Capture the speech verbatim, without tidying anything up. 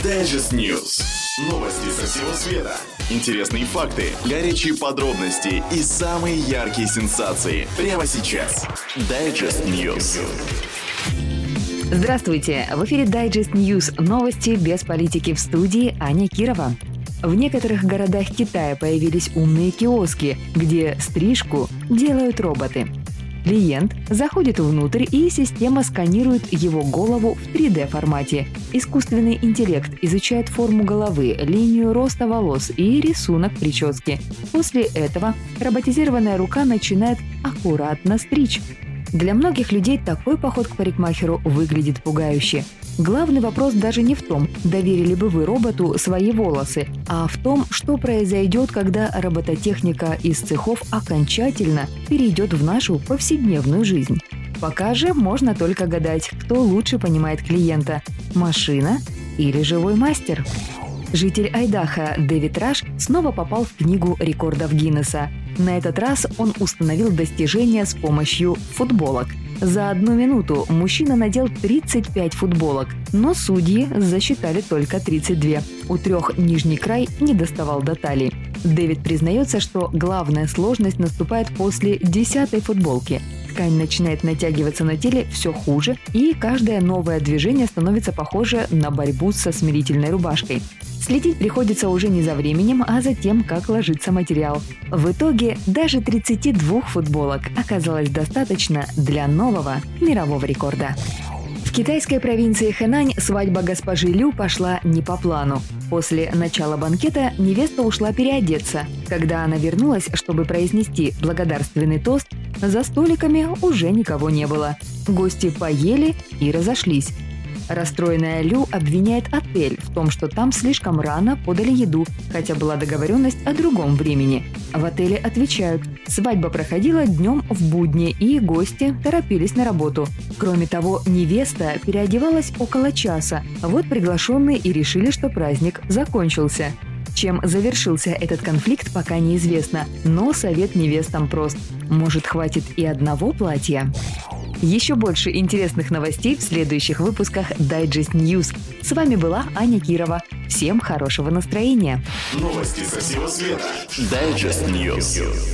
Digest News. Новости со всего света. Интересные факты, горячие подробности и самые яркие сенсации. Прямо сейчас. Digest News. Здравствуйте! В эфире Digest News. Новости без политики, в студии Аня Кирова. В некоторых городах Китая появились умные киоски, где стрижку делают роботы. Клиент заходит внутрь, и система сканирует его голову в три дэ формате. Искусственный интеллект изучает форму головы, линию роста волос и рисунок прически. После этого роботизированная рука начинает аккуратно стричь. Для многих людей такой поход к парикмахеру выглядит пугающе. Главный вопрос даже не в том, доверили бы вы роботу свои волосы, а в том, что произойдет, когда робототехника из цехов окончательно перейдет в нашу повседневную жизнь. Пока же можно только гадать, кто лучше понимает клиента – машина или живой мастер. Житель Айдахо Дэвид Раш снова попал в книгу рекордов Гиннесса. На этот раз он установил достижение с помощью футболок. За одну минуту мужчина надел тридцать пять футболок, но судьи засчитали только тридцать два. У трех нижний край не доставал до талии. Дэвид признается, что главная сложность наступает после десятой футболки. Ткань начинает натягиваться на теле все хуже, и каждое новое движение становится похоже на борьбу со смирительной рубашкой. Следить приходится уже не за временем, а за тем, как ложится материал. В итоге даже тридцати двух футболок оказалось достаточно для нового мирового рекорда. В китайской провинции Хэнань свадьба госпожи Лю пошла не по плану. После начала банкета невеста ушла переодеться. Когда она вернулась, чтобы произнести благодарственный тост, за столиками уже никого не было. Гости поели и разошлись. Расстроенная Лю обвиняет отель в том, что там слишком рано подали еду, хотя была договоренность о другом времени. В отеле отвечают: свадьба проходила днем в будни, и гости торопились на работу. Кроме того, невеста переодевалась около часа. Вот приглашенные и решили, что праздник закончился. Чем завершился этот конфликт, пока неизвестно, но совет невестам прост. Может, хватит и одного платья? Еще больше интересных новостей в следующих выпусках Digest News. С вами была Аня Кирова. Всем хорошего настроения. Новости со всего света. Digest News.